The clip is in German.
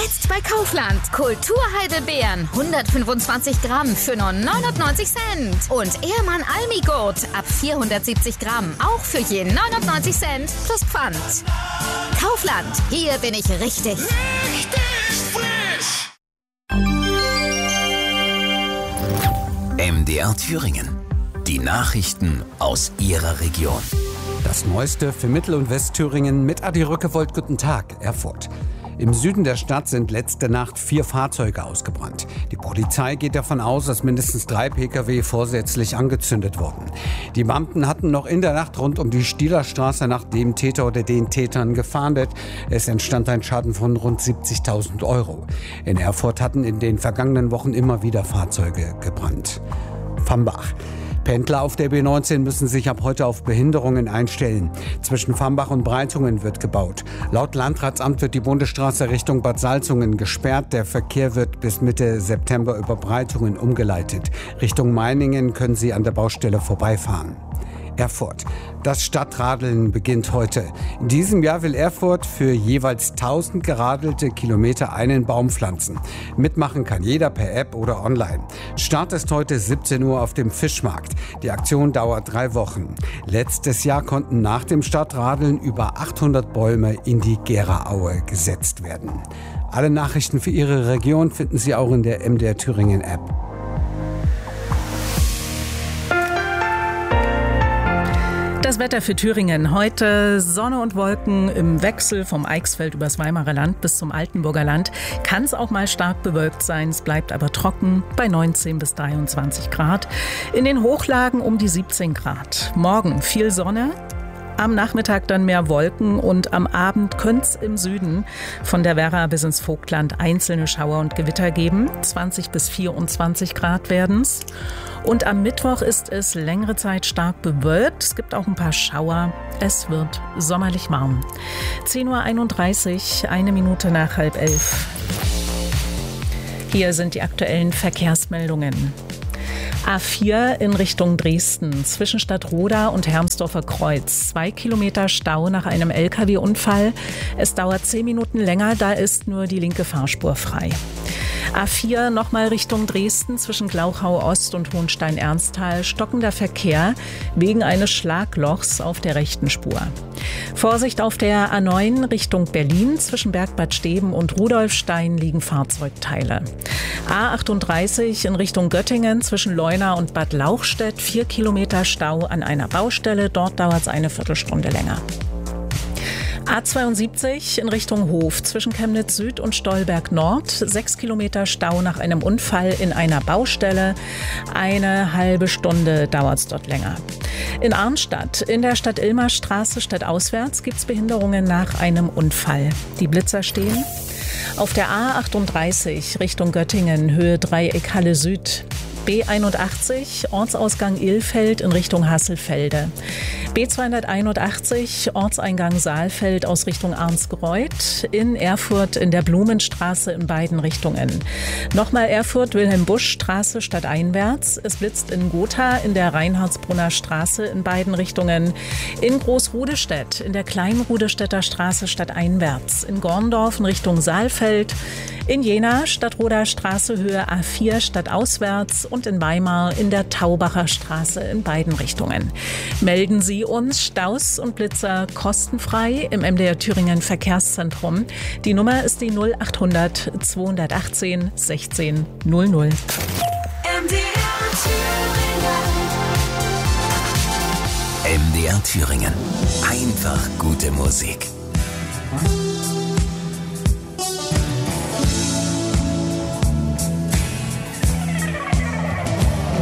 Jetzt bei Kaufland. Kulturheidelbeeren 125 Gramm für nur 99 Cent. Und Ehrmann Almigurt ab 470 Gramm auch für je 99 Cent plus Pfand. Kaufland, hier bin ich richtig. Richtig frisch! MDR Thüringen. Die Nachrichten aus Ihrer Region. Das Neueste für Mittel- und Westthüringen mit Adi Rückewold. Guten Tag, Erfurt. Im Süden der Stadt sind letzte Nacht 4 Fahrzeuge ausgebrannt. Die Polizei geht davon aus, dass mindestens 3 Pkw vorsätzlich angezündet wurden. Die Beamten hatten noch in der Nacht rund um die Stielerstraße nach dem Täter oder den Tätern gefahndet. Es entstand ein Schaden von rund 70.000 Euro. In Erfurt hatten in den vergangenen Wochen immer wieder Fahrzeuge gebrannt. Fambach. Pendler auf der B19 müssen sich ab heute auf Behinderungen einstellen. Zwischen Fambach und Breitungen wird gebaut. Laut Landratsamt wird die Bundesstraße Richtung Bad Salzungen gesperrt. Der Verkehr wird bis Mitte September über Breitungen umgeleitet. Richtung Meiningen können Sie an der Baustelle vorbeifahren. Erfurt. Das Stadtradeln beginnt heute. In diesem Jahr will Erfurt für jeweils 1000 geradelte Kilometer einen Baum pflanzen. Mitmachen kann jeder per App oder online. Start ist heute 17 Uhr auf dem Fischmarkt. Die Aktion dauert 3 Wochen. Letztes Jahr konnten nach dem Stadtradeln über 800 Bäume in die Geraaue gesetzt werden. Alle Nachrichten für Ihre Region finden Sie auch in der MDR Thüringen App. Das Wetter für Thüringen. Heute Sonne und Wolken im Wechsel vom Eichsfeld übers Weimarer Land bis zum Altenburger Land. Kann es auch mal stark bewölkt sein, es bleibt aber trocken bei 19 bis 23 Grad. In den Hochlagen um die 17 Grad. Morgen viel Sonne. Am Nachmittag dann mehr Wolken und am Abend könnte es im Süden von der Werra bis ins Vogtland einzelne Schauer und Gewitter geben. 20 bis 24 Grad werden's. Und am Mittwoch ist es längere Zeit stark bewölkt. Es gibt auch ein paar Schauer. Es wird sommerlich warm. 10.31 Uhr, 1 Minute nach 10:30. Hier sind die aktuellen Verkehrsmeldungen. A4 in Richtung Dresden, zwischen Stadtroda und Hermsdorfer Kreuz. 2 Kilometer Stau nach einem LKW-Unfall. Es dauert 10 Minuten länger, da ist nur die linke Fahrspur frei. A4 nochmal Richtung Dresden, zwischen Glauchau Ost und Hohenstein-Ernsthal. Stockender Verkehr wegen eines Schlaglochs auf der rechten Spur. Vorsicht auf der A9 Richtung Berlin, zwischen Bergbad Steben und Rudolfstein liegen Fahrzeugteile. A38 in Richtung Göttingen, zwischen Leuna und Bad Lauchstädt. 4 Kilometer Stau an einer Baustelle, dort dauert es eine Viertelstunde länger. A72 in Richtung Hof, zwischen Chemnitz Süd und Stolberg Nord. 6 Kilometer Stau nach einem Unfall in einer Baustelle. Eine halbe Stunde dauert es dort länger. In Arnstadt, in der Stadt-Ilmer-Straße stadtauswärts, gibt es Behinderungen nach einem Unfall. Die Blitzer stehen. Auf der A38 Richtung Göttingen, Höhe Dreieck Halle Süd. B81, Ortsausgang Ilfeld in Richtung Hasselfelde. B281, Ortseingang Saalfeld aus Richtung Arnsgreuth. In Erfurt in der Blumenstraße in beiden Richtungen. Nochmal Erfurt, Wilhelm-Busch-Straße stadteinwärts. Es blitzt in Gotha in der Reinhardsbrunner Straße in beiden Richtungen. In Großrudestedt in der Kleinrudestädter Straße stadteinwärts. In Gorndorf in Richtung Saalfeld. In Jena Stadtroder Straße Höhe A4 stadtauswärts und in Weimar in der Taubacher Straße in beiden Richtungen. Melden Sie uns Staus und Blitzer kostenfrei im MDR Thüringen Verkehrszentrum. Die Nummer ist die 0800 218 16 00. MDR Thüringen. Einfach gute Musik.